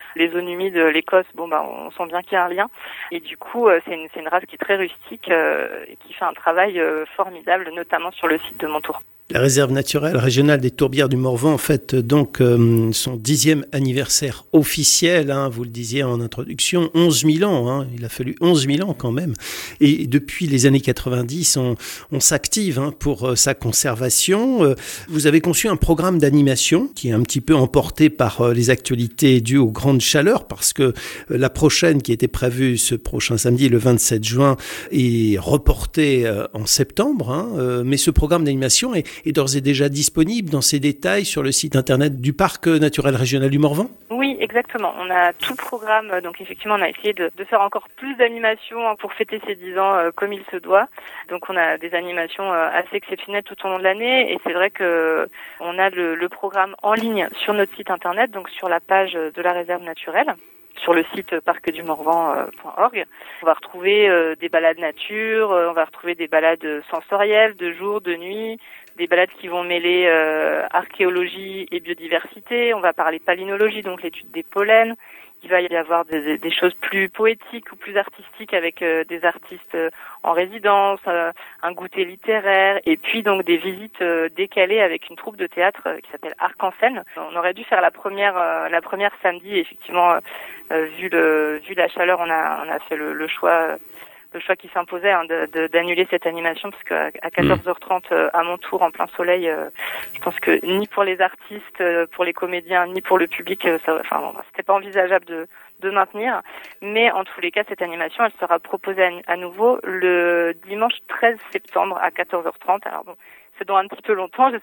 les zones humides, l'Écosse, on sent bien qu'il y a un lien. Et du coup, c'est une race qui est très rustique et qui fait un travail formidable, notamment sur le site de Montour. La réserve naturelle régionale des Tourbières du Morvan fête donc son 10e anniversaire officiel, vous le disiez en introduction, 11 000 ans, il a fallu 11 000 ans quand même. Et depuis les années 90, on s'active pour sa conservation. Vous avez conçu un programme d'animation qui est un petit peu emporté par les actualités dues aux grandes chaleurs, parce que la prochaine qui était prévue ce prochain samedi, le 27 juin, est reportée en septembre. Mais ce programme d'animation est d'ores et déjà disponible dans ses détails sur le site internet du Parc naturel régional du Morvan ? Oui, exactement. On a tout le programme. Donc effectivement, on a essayé de faire encore plus d'animations pour fêter ces 10 ans comme il se doit. Donc on a des animations assez exceptionnelles tout au long de l'année. Et c'est vrai que on a le programme en ligne sur notre site internet, donc sur la page de la réserve naturelle, sur le site parcdumorvan.org. On va retrouver des balades nature, on va retrouver des balades sensorielles, de jour, de nuit, des balades qui vont mêler archéologie et biodiversité. On va parler palynologie, donc l'étude des pollens. Il va y avoir des choses plus poétiques ou plus artistiques avec des artistes en résidence, un goûter littéraire, et puis donc des visites décalées avec une troupe de théâtre qui s'appelle Arc en scène. On aurait dû faire la première samedi, et effectivement, vu la chaleur, on a fait le choix qui s'imposait d'annuler cette animation, parce qu'à 14h30 à Montour en plein soleil, je pense que ni pour les artistes, pour les comédiens, ni pour le public, c'était pas envisageable de maintenir. Mais en tous les cas, cette animation, elle sera proposée à nouveau le dimanche 13 septembre à 14h30. Alors bon, c'est dans un petit peu longtemps,